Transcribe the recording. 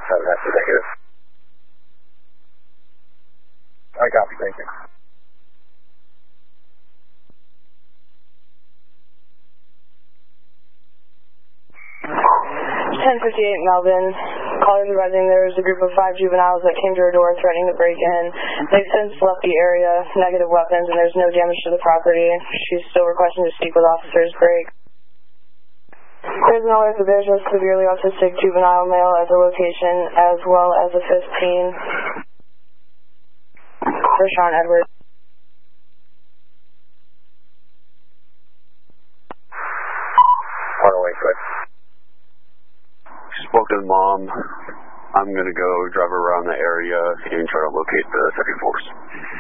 that's negative. I copy, thank you. 1058 Melvin, calling advising there was a group of 5 juveniles that came to her door threatening to break in. They've since left the area, negative weapons, and there's no damage to the property. She's still requesting to speak with officers. Break. There's an alert that there's a severely autistic juvenile male at the location, as well as a 15. Rashawn Edwards. Spoke to the mom. I'm going to go drive around the area and try to locate the second force.